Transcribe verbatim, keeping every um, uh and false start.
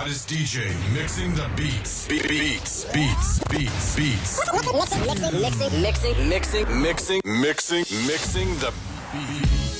hottest D J mixing the beats. Be- beats, beats, beats, beats. Mixing, mixing, mixing, mixing, Mixing, mixing, mixing the beats.